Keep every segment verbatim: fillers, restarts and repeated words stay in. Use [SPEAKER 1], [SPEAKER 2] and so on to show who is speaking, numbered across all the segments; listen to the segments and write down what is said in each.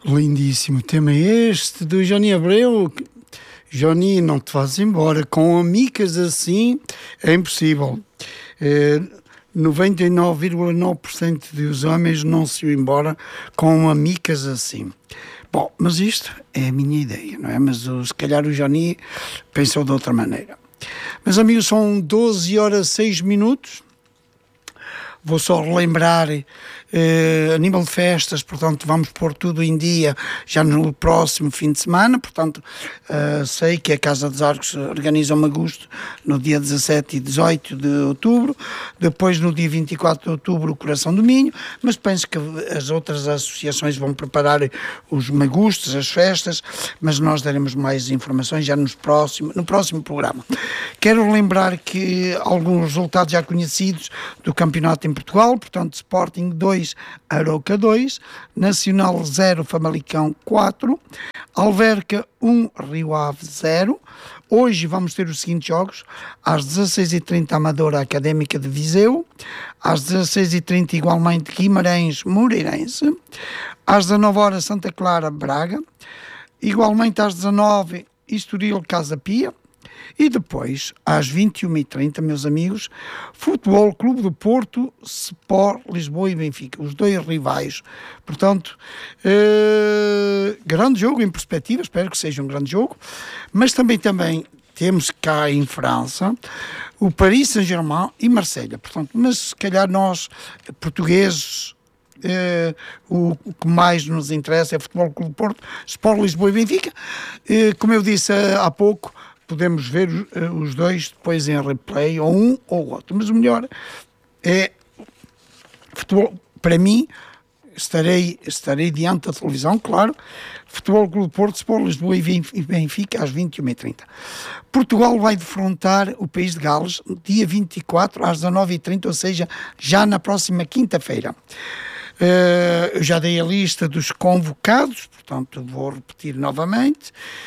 [SPEAKER 1] Lindíssimo tema este do Johnny Abreu. Johnny, não te vás embora. Com amigas assim é impossível. É, noventa e nove vírgula nove por cento dos homens não se iam embora com amigas assim. Bom, mas isto é a minha ideia, não é? Mas o, se calhar o Johnny pensou de outra maneira. Meus amigos, são doze horas e seis minutos. Vou só relembrar eh, a nível de festas, portanto vamos pôr tudo em dia já no próximo fim de semana, portanto eh, sei que a Casa dos Arcos organiza um agosto no dia dezassete e dezoito de outubro, depois no dia vinte e quatro de outubro o Coração do Minho, mas penso que as outras associações vão preparar os magustos, as festas, mas nós daremos mais informações já nos próximo, no próximo programa. Quero lembrar que alguns resultados já conhecidos do campeonato em Portugal, portanto Sporting dois, Arouca dois, Nacional zero, Famalicão quatro, Alverca um, Rio Ave zero. Hoje vamos ter os seguintes jogos: às dezasseis e trinta Amadora Académica de Viseu, às dezasseis e trinta igualmente Guimarães Moreirense, às dezanove horas Santa Clara Braga, igualmente às dezanove Estoril Casa Pia. E depois, às vinte e uma e trinta, meus amigos, Futebol Clube do Porto, Sport Lisboa e Benfica, os dois rivais. Portanto, eh, grande jogo em perspectiva, espero que seja um grande jogo, mas também, também temos cá em França o Paris Saint-Germain e Marselha. Portanto, mas se calhar nós, portugueses, Uh, o, o que mais nos interessa é o Futebol Clube do Porto, Sport Lisboa e Benfica. Uh, como eu disse uh, há pouco, podemos ver uh, os dois depois em replay, ou um ou outro, mas o melhor é futebol. Para mim, estarei, estarei diante da televisão, claro. Futebol Clube do Porto, Sport Lisboa e Benfica às vinte e uma e trinta. Portugal vai defrontar o país de Gales dia vinte e quatro às dezanove e trinta, ou seja, já na próxima quinta-feira. Uh, eu já dei a lista dos convocados, portanto vou repetir novamente.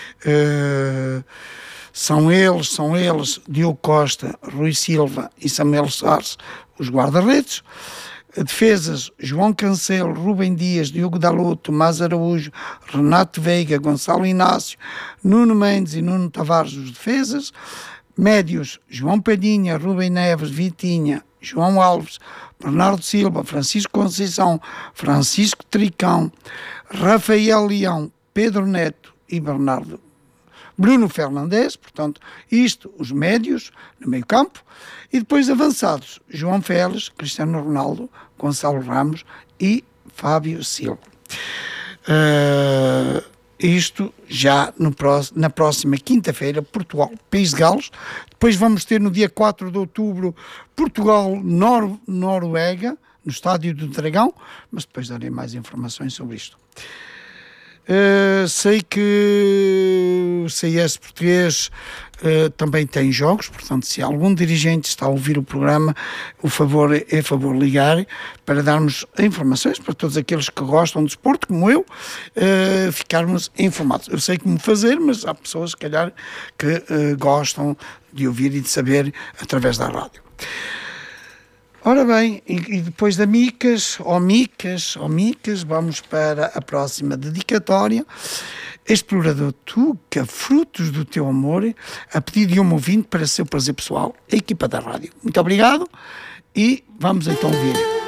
[SPEAKER 1] Uh, são eles, são eles, Diogo Costa, Rui Silva e Samuel Soares, os guarda-redes. Defesas: João Cancelo, Rubem Dias, Diogo Dalot, Tomás Araújo, Renato Veiga, Gonçalo Inácio, Nuno Mendes e Nuno Tavares, os defesas. Médios: João Padinha, Rubem Neves, Vitinha, João Alves, Bernardo Silva, Francisco Conceição, Francisco Tricão, Rafael Leão, Pedro Neto e Bernardo Bruno Fernandes. Portanto, isto, os médios no meio campo. E depois avançados: João Félix, Cristiano Ronaldo, Gonçalo Ramos e Fábio Silva. Uh, isto já no próximo, na próxima quinta-feira, Portugal, País de Gales. Depois vamos ter no dia quatro de outubro Portugal, Nor- Noruega, no Estádio do Dragão, mas depois darei mais informações sobre isto. Uh, sei que o C S português uh, também tem jogos, portanto, se algum dirigente está a ouvir o programa, o favor é favor ligar para darmos informações para todos aqueles que gostam de desporto, como eu, uh, ficarmos informados. Eu sei como fazer, mas há pessoas, se calhar, que uh, gostam de ouvir e de saber através da rádio. Ora bem, e, e depois da Micas, ou Micas, ou Micas, vamos para a próxima dedicatória. Explorador Tuca, frutos do teu amor, a pedido de um ouvinte para seu prazer pessoal, a equipa da rádio. Muito obrigado e vamos então ouvir.